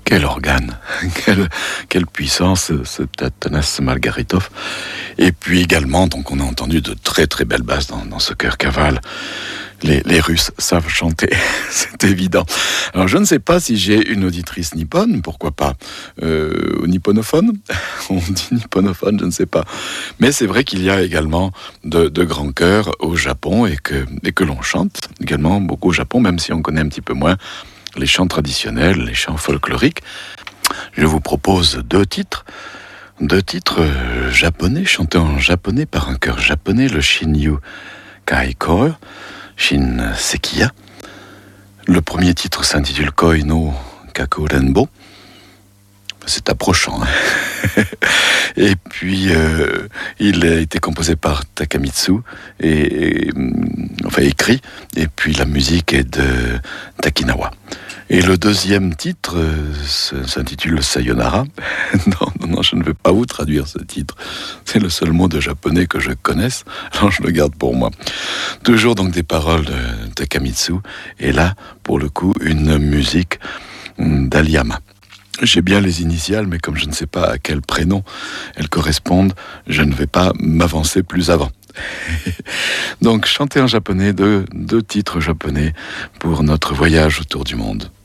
Quel organe, quelle puissance, ce Tanas Margaritov. Et puis également, donc on a entendu de très très belles basses dans ce chœur cavale. Les Russes savent chanter, c'est évident. Alors je ne sais pas si j'ai une auditrice nippone, pourquoi pas nipponophone, on dit nipponophone, je ne sais pas. Mais c'est vrai qu'il y a également de grands chœurs au Japon et que l'on chante également beaucoup au Japon, même si on connaît un petit peu moins les chants traditionnels, les chants folkloriques. Je vous propose deux titres japonais, chantés en japonais par un chœur japonais, le Shinyu Kaikor, Shin Sekiya. Le premier titre s'intitule Koi no Kakurenbo. C'est approchant. Et puis, il a été composé par Takamitsu, enfin écrit, et puis la musique est de Takinawa. Et le deuxième titre s'intitule Sayonara. Non, je ne vais pas vous traduire ce titre. C'est le seul mot de japonais que je connaisse, alors je le garde pour moi. Toujours donc des paroles de Takamitsu, et là, pour le coup, une musique d'Aliyama. J'ai bien les initiales, mais comme je ne sais pas à quel prénom elles correspondent, je ne vais pas m'avancer plus avant. Donc, chanter en japonais, deux titres japonais pour notre voyage autour du monde.